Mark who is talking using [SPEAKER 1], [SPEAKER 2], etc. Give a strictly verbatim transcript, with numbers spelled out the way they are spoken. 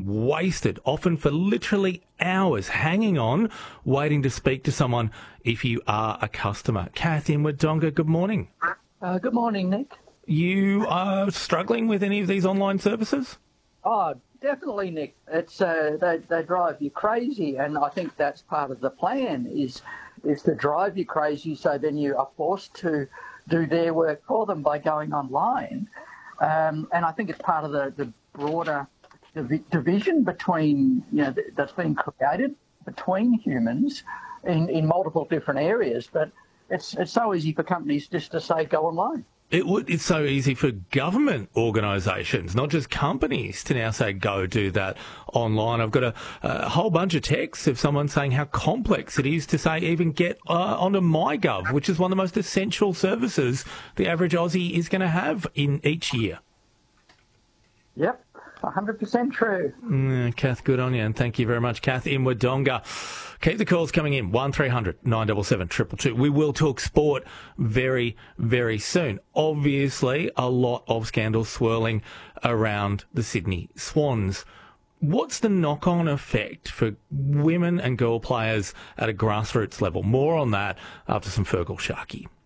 [SPEAKER 1] wasted, often for literally hours, hanging on, waiting to speak to someone if you are a customer. Kath in Wodonga, good morning.
[SPEAKER 2] Uh, good morning, Nick.
[SPEAKER 1] You are struggling with any of these online services?
[SPEAKER 2] Oh, definitely, Nick. It's uh, they they drive you crazy, and I think that's part of the plan is is to drive you crazy, so then you are forced to do their work for them by going online. Um, and I think it's part of the, the broader div- division between you know th- that's been created between humans in, in multiple different areas. But it's it's so easy for companies just to say go online.
[SPEAKER 1] It would, it's so easy for government organisations, not just companies, to now say, go do that online. I've got a, a whole bunch of texts of someone saying how complex it is to, say, even get uh, onto MyGov, which is one of the most essential services the average Aussie is going to have in each year.
[SPEAKER 2] Yep, one hundred percent true.
[SPEAKER 1] Mm, Kath, good on you, and thank you very much, Kath in Wodonga. Keep the calls coming in, one three hundred nine seven seven two two two. We will talk sport very, very soon. Obviously, a lot of scandals swirling around the Sydney Swans. What's the knock-on effect for women and girl players at a grassroots level? More on that after some Fergal Sharkey.